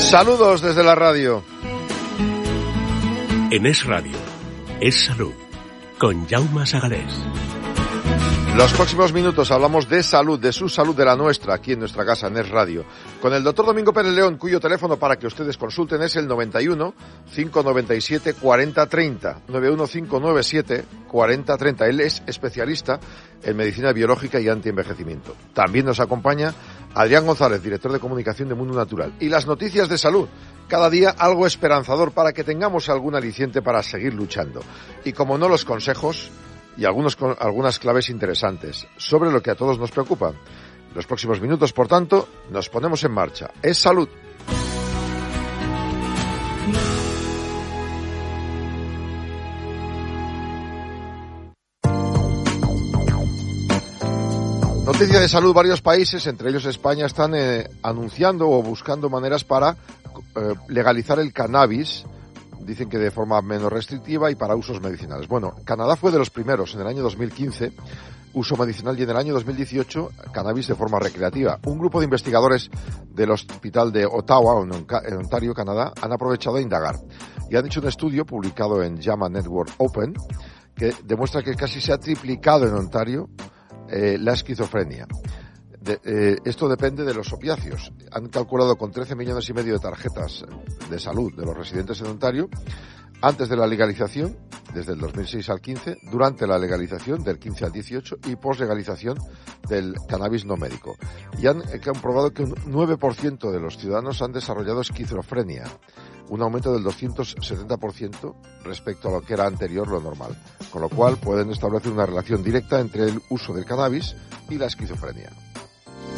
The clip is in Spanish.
Saludos desde la radio. En Es Radio, Es Salud, con Jaume Sagalés. Los próximos minutos hablamos de salud, de su salud, de la nuestra, aquí en nuestra casa, en Es Radio, con el doctor Domingo Pérez León, cuyo teléfono para que ustedes consulten es el 91 597 4030, 91 597 4030. Él es especialista en medicina biológica y antienvejecimiento. También nos acompaña Adrián González, director de comunicación de Mundo Natural. Y las noticias de salud, cada día algo esperanzador para que tengamos algún aliciente para seguir luchando. Y como no, los consejos y algunas claves interesantes sobre lo que a todos nos preocupa. Los próximos minutos, por tanto, nos ponemos en marcha. Es salud. Noticia de salud, varios países, entre ellos España, están anunciando o buscando maneras para legalizar el cannabis. Dicen que de forma menos restrictiva y para usos medicinales. Bueno, Canadá fue de los primeros en el año 2015, uso medicinal, y en el año 2018, cannabis de forma recreativa. Un grupo de investigadores del Hospital de Ottawa, en Ontario, Canadá, han aprovechado a indagar y han hecho un estudio publicado en JAMA Network Open que demuestra que casi se ha triplicado en Ontario la esquizofrenia. Esto depende de los opiáceos. Han calculado con 13 millones y medio de tarjetas de salud de los residentes en Ontario antes de la legalización, desde el 2006 al 15, durante la legalización del 15 al 18 y post-legalización del cannabis no médico. Y han comprobado que un 9% de los ciudadanos han desarrollado esquizofrenia, un aumento del 270% respecto a lo que era anterior, lo normal. Con lo cual pueden establecer una relación directa entre el uso del cannabis y la esquizofrenia.